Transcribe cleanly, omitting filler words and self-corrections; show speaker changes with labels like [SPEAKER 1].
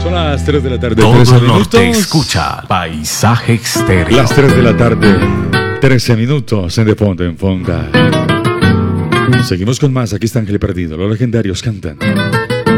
[SPEAKER 1] Son las 3 de la tarde,
[SPEAKER 2] Todo
[SPEAKER 1] 13
[SPEAKER 2] el norte
[SPEAKER 1] minutos.
[SPEAKER 2] escucha Paisaje Exterior.
[SPEAKER 1] Las 3 de la tarde, 13 minutos en De Fonda en Fonda. Seguimos con más. Aquí está Ángel Perdido. Los legendarios cantan.